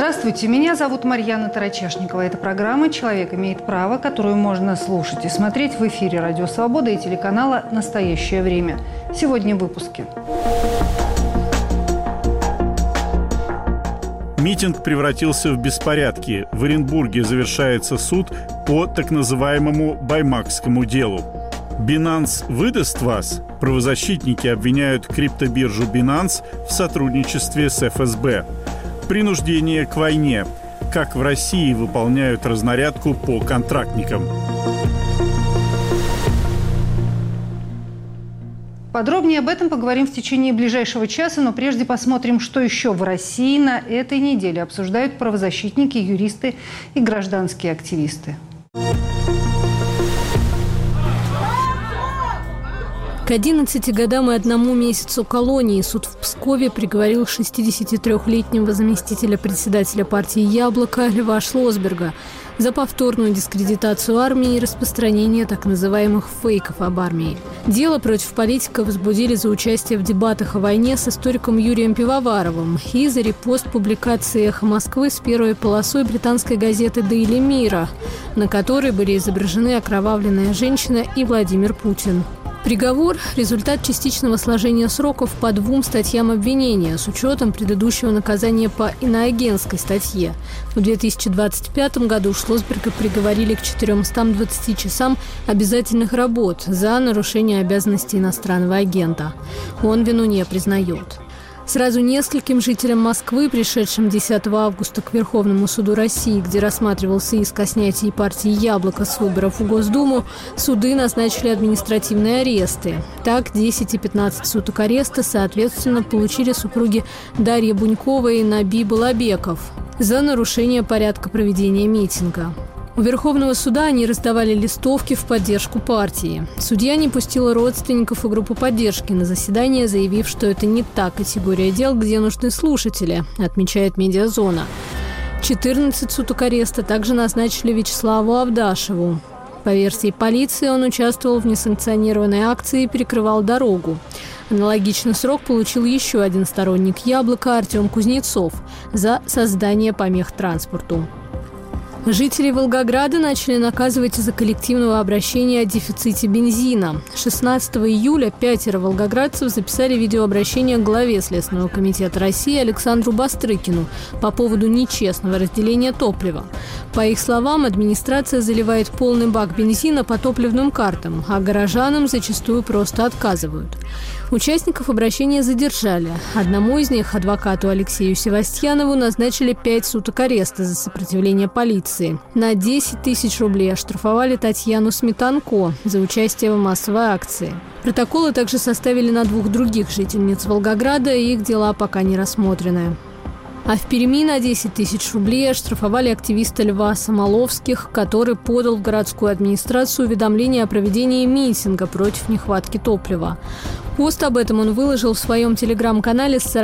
Здравствуйте, меня зовут Марьяна Тарачешникова. Это программа «Человек имеет право», которую можно слушать и смотреть в эфире «Радио Свобода» и телеканала «Настоящее время». Сегодня в выпуске. Митинг превратился в беспорядки. В Оренбурге завершается суд по так называемому Баймакскому делу. Binance выдаст вас? Правозащитники обвиняют криптобиржу Binance в сотрудничестве с ФСБ. Принуждение к войне. Как в России выполняют разнарядку по контрактникам. Подробнее об этом поговорим в течение ближайшего часа, но прежде посмотрим, что еще в России на этой неделе обсуждают правозащитники, юристы и гражданские активисты. К 11 годам и 1 месяцу колонии суд в Пскове приговорил 63-летнего заместителя председателя партии «Яблоко» Льва Шлосберга за повторную дискредитацию армии и распространение так называемых фейков об армии. Дело против политика возбудили за участие в дебатах о войне с историком Юрием Пивоваровым и за репост публикации «Эхо Москвы» с первой полосой британской газеты «Дейли Мира», на которой были изображены окровавленная женщина и Владимир Путин. Приговор – результат частичного сложения сроков по 2 статьям обвинения с учетом предыдущего наказания по иноагентской статье. В 2025 году Шлосберга приговорили к 420 часам обязательных работ за нарушение обязанностей иностранного агента. Он вину не признает. Сразу нескольким жителям Москвы, пришедшим 10 августа к Верховному суду России, где рассматривался иск о снятии партии «Яблоко» с выборов в Госдуму, суды назначили административные аресты. Так, 10 и 15 суток ареста, соответственно, получили супруги Дарья Бунькова и Наби Балабеков за нарушение порядка проведения митинга. У Верховного суда они раздавали листовки в поддержку партии. Судья не пустила родственников и группу поддержки на заседание, заявив, что это не та категория дел, где нужны слушатели, отмечает «Медиазона». 14 суток ареста также назначили Вячеславу Авдашеву. По версии полиции, он участвовал в несанкционированной акции и перекрывал дорогу. Аналогичный срок получил еще один сторонник «Яблока» Артем Кузнецов за создание помех транспорту. Жители Волгограда начали наказывать из-за коллективного обращения о дефиците бензина. 16 июля 5 волгоградцев записали видеообращение к главе Следственного комитета России Александру Бастрыкину по поводу нечестного разделения топлива. По их словам, администрация заливает полный бак бензина по топливным картам, а горожанам зачастую просто отказывают. Участников обращения задержали. Одному из них, адвокату Алексею Севастьянову, назначили 5 суток ареста за сопротивление полиции. На 10 тысяч рублей оштрафовали Татьяну Сметанко за участие в массовой акции. Протоколы также составили на 2 других жительниц Волгограда, и их дела пока не рассмотрены. А в Перми на 10 тысяч рублей оштрафовали активиста Льва Самоловских, который подал в городскую администрацию уведомление о проведении митинга против нехватки топлива. Пост об этом он выложил в своем телеграм-канале с